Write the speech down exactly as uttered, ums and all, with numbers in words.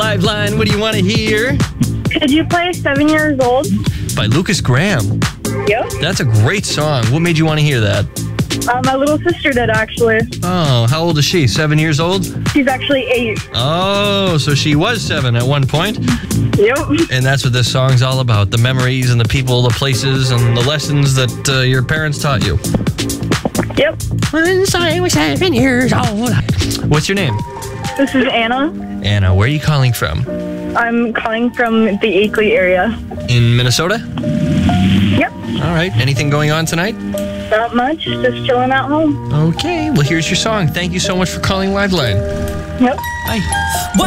Liveline. What do you want to hear? Could you play Seven Years Old? By Lucas Graham. Yep. That's a great song. What made you want to hear that? Uh, my little sister did, actually. Oh, how old is she? Seven years old? She's actually eight. Oh, so she was seven at one point. Yep. And that's what this song's all about. The memories and the people, the places, and the lessons that uh, your parents taught you. Yep. Once I was seven years old. What's your name? This is Anna. Anna, where are you calling from? I'm calling from the Akeley area. In Minnesota? Yep. All right. Anything going on tonight? Not much. Just chilling at home. Okay. Well, here's your song. Thank you so much for calling Liveline. Yep. Bye.